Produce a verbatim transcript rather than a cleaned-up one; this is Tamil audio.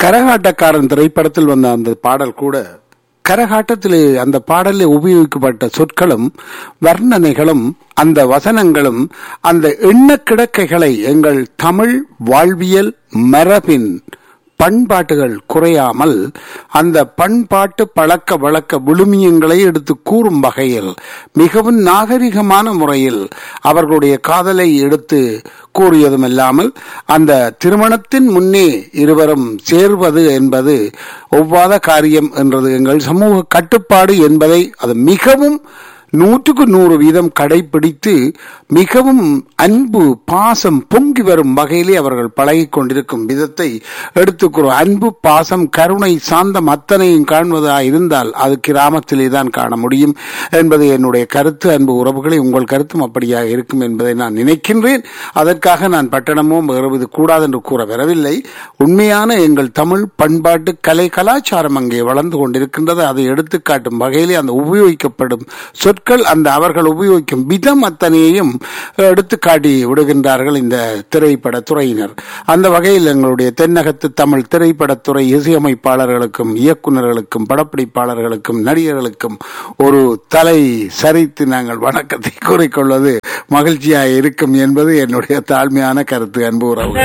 கரகாட்டக்காரன் திரைப்படத்தில் வந்த அந்த பாடல் கூட கரகாட்டத்திலே அந்த பாடலில் உபயோகிக்கப்பட்ட சொற்களும் வர்ணனைகளும் அந்த வசனங்களும் அந்த எண்ண கிடக்கைகளை எங்கள் தமிழ் வாழ்வியல் மரபின் பண்பாட்டுகள் குறையாமல் அந்த பண்பாட்டு பழக்க வழக்க விழுமியங்களை எடுத்து கூறும் வகையில் மிகவும் நாகரிகமான முறையில் அவர்களுடைய காதலை எடுத்து கூறியதும் இல்லாமல் அந்த திருமணத்தின் முன்னே இருவரும் சேர்வது என்பது ஒவ்வாத காரியம் என்றது எங்கள் சமூக கட்டுப்பாடு என்பதை அது மிகவும் நூற்றுக்கு நூறு வீதம் கடைபிடித்து மிகவும் அன்பு பாசம் பொங்கி வரும் வகையிலே அவர்கள் பழகிக் கொண்டிருக்கும் விதத்தை எடுத்துக்கிறோம். அன்பு பாசம் கருணை சாந்தம் அத்தனையும் காண்பதாக இருந்தால் அது கிராமத்திலே தான் காண முடியும் என்பது என்னுடைய கருத்து. அன்பு உறவுகளை உங்கள் கருத்தும் அப்படியாக இருக்கும் என்பதை நான் நினைக்கின்றேன். அதற்காக நான் பட்டணமோ வருவது கூடாது என்று கூற வரவில்லை. உண்மையான எங்கள் தமிழ் பண்பாட்டு கலை கலாச்சாரம் அங்கே வளர்ந்து கொண்டிருக்கின்றது. அதை எடுத்துக்காட்டும் வகையிலே அந்த உபயோகிக்கப்படும் சொற்கள் அந்த அவர்கள் உபயோகிக்கும் விதம் அத்தனையையும் எடுத்துக்காட்டி விடுகின்றார்கள் இந்த திரைப்பட துறையினர். அந்த வகையில் எங்களுடைய தென்னகத்து தமிழ் திரைப்படத்துறை இசையமைப்பாளர்களுக்கும் இயக்குநர்களுக்கும் படப்பிடிப்பாளர்களுக்கும் நடிகர்களுக்கும் ஒரு தலை சரித்து நாங்கள் வணக்கத்தை கூறிக்கொள்வது மகிழ்ச்சியாக இருக்கும் என்பது என்னுடைய தாழ்மையான கருத்து. அன்பு உறவு.